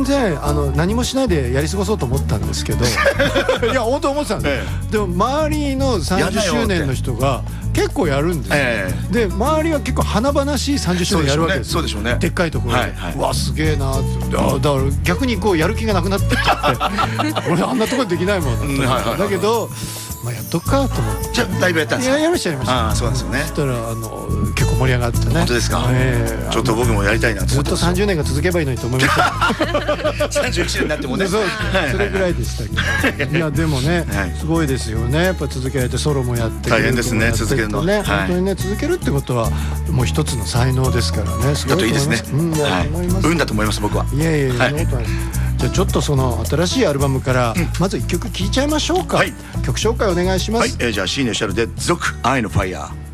然何もしないでやり過ごそうと思ったんですけどいや本当思ってたんです、でも周りの30周年の人が結構やるんですよ、で周りは結構華々しい30周年やるわけですよ。 そうでしょうね。 でっかいところで、うわすげえなって、だから逆にこうやる気がなくなってきちゃって俺あんなところでできないもんだけど、まあやっとくかと思って。 じゃあだいぶやったんですか？ やりましたやりました。 ああそうなんですよね。 そしたら結構盛り上がってね。 本当ですか？ちょっと僕もやりたいなと思ってます。 ずっと30年が続けばいいのにと思いました。 31年になってもね。 それぐらいでしたけど。いやでもねすごいですよね。やっぱ続けられてソロもやって大変ですね、続けるのね。 本当にね続けるってことはもう一つの才能ですからね。 だといいですね。運だと思います僕は。 いやいやいや。じゃあちょっとその新しいアルバムからまず1曲聴いちゃいましょうか。曲紹介お願いします。 じゃあシーネシャルで「族愛のファイヤー」。